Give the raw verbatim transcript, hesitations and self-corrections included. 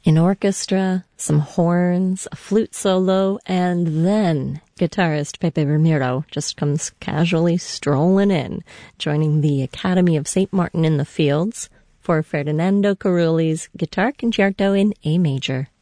An orchestra, some horns, a flute solo, and then guitarist Pepe Ramiro just comes casually strolling in, joining the Academy of Saint Martin in the Fields for Ferdinando Carulli's Guitar Concerto in A Major.